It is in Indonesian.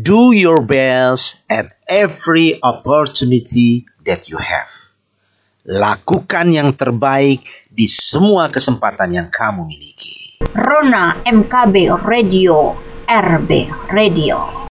Do your best at every opportunity that you have. Lakukan yang terbaik di semua kesempatan yang kamu miliki. Rona MKB Radio, RB Radio.